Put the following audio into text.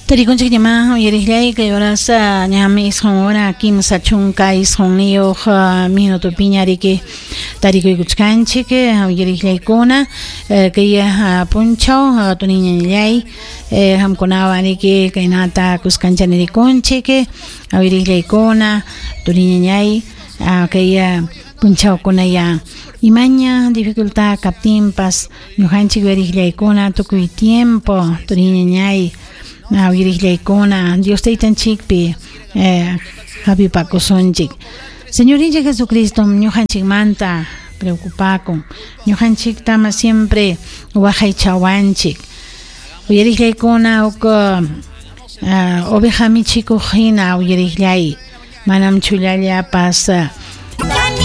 Tarikunchik llama oyerihlay que horas ñami hora kimsa chunka isjonio minuto piñariki tarikuy kuchkanchik oyerihlaykuna que ya puncho tuniñallay hamkunawaniki kaynata kuskanchanikunchik oyerihlaykuna tuniñallay que ya punchawkuna ya imaña dificultad kaptimpas ñujanchik oyerihlaykuna tukuy tiempo tuniñallay Awirihlaykuna Dios taytanchikpi hapipakusunchik Señorinchik Jesucristo ñujanchik manta preocupakun ñujanchik tama siempre waqaychawanchik uyarihlaykuna uk oveja michikuq hina uyarihlay manam chullallapas